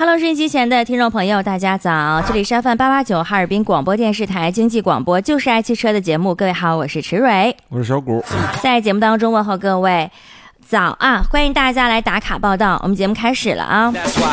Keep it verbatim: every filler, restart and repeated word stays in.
Hello， 收音机前的听众朋友，大家早！这里是 F M 八八九哈尔滨广播电视台经济广播，就是爱汽车的节目。各位好，我是池蕊， 我是小谷。 在节目当中问候各位早啊，欢迎大家来打卡报道。我们节目开始了啊！